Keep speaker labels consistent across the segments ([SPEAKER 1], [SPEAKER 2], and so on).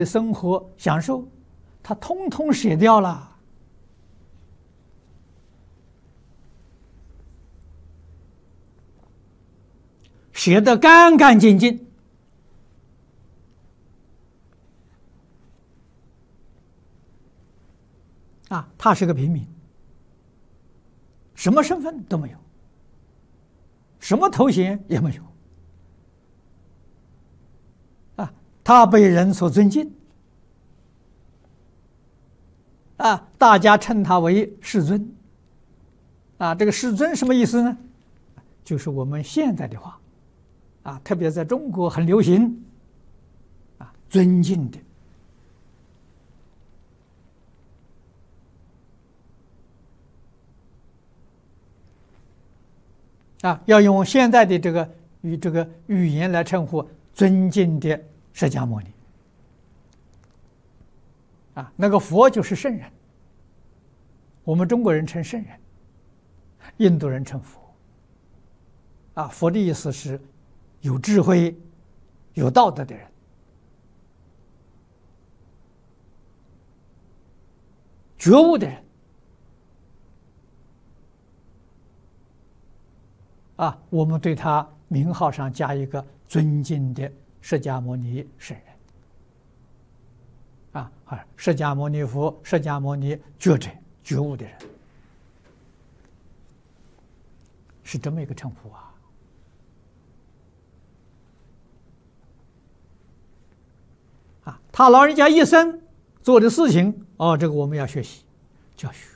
[SPEAKER 1] 生活享受，他通通舍掉了。舍得干干净净。他是个平民，什么身份都没有，什么头衔也没有。他被人所尊敬，大家称他为世尊。这个世尊什么意思呢？就是我们现在的话，特别在中国很流行，尊敬的。要用现在的这个语言来称呼尊敬的释迦牟尼。那个佛就是圣人，我们中国人称圣人，印度人称佛。佛的意思是有智慧、有道德的人。觉悟的人。我们对他名号上加一个尊敬的释迦牟尼圣人。释迦牟尼佛、释迦牟尼觉者、觉悟的人，是这么一个称呼他老人家一生做的事情，这个我们要学习教学。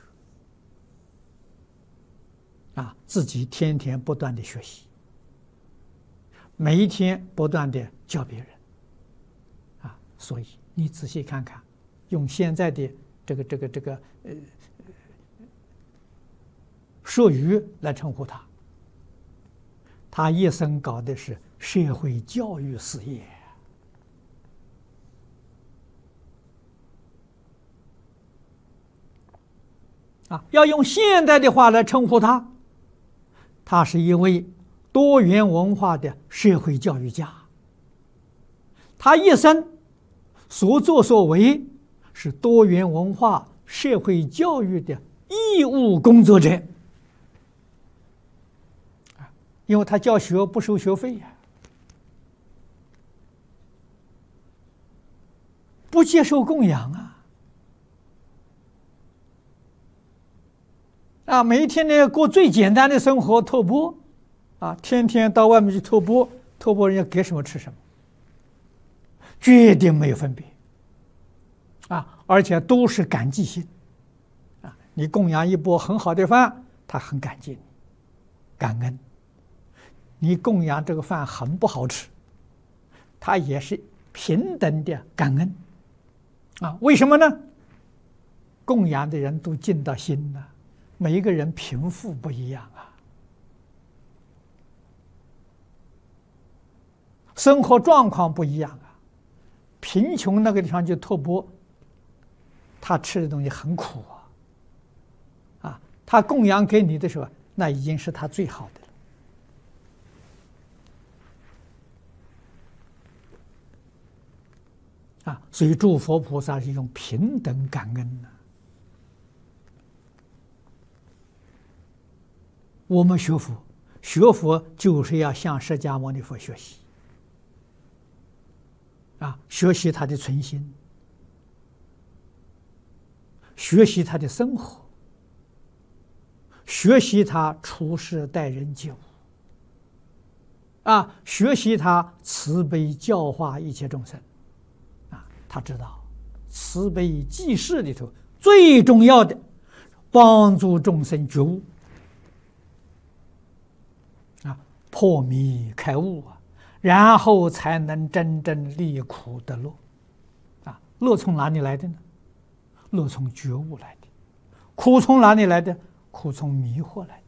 [SPEAKER 1] 自己天天不断的学习，每一天不断的教别人。所以你仔细看看，用现在的这个术语来称呼他，他一生搞的是社会教育事业。要用现代的话来称呼他，他是一位多元文化的社会教育家。他一生所作所为是多元文化社会教育的义务工作者。因为他教学不收学费不接受供养每一天呢过最简单的生活，托钵天天到外面去托钵，托钵人家给什么吃什么，绝对没有分别而且都是感激心你供养一钵很好的饭，他很感激你，感恩。你供养这个饭很不好吃，他也是平等的感恩为什么呢？供养的人都尽到心了。每一个人贫富不一样生活状况不一样贫穷那个地方就托钵，他吃的东西很苦他供养给你的时候，那已经是他最好的了所以诸佛菩萨是用平等感恩我们学佛就是要向释迦牟尼佛学习学习他的存心，学习他的生活，学习他处事待人接物学习他慈悲教化一切众生他知道慈悲济世里头最重要的帮助众生觉悟破迷开悟然后才能真正离苦得乐乐从哪里来的呢？乐从觉悟来的。苦从哪里来的？苦从迷惑来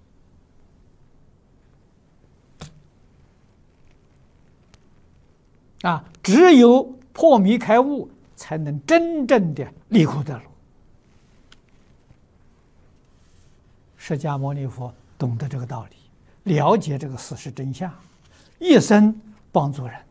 [SPEAKER 1] 的只有破迷开悟，才能真正的离苦得乐。释迦牟尼佛懂得这个道理，了解这个事实真相，一生帮助人。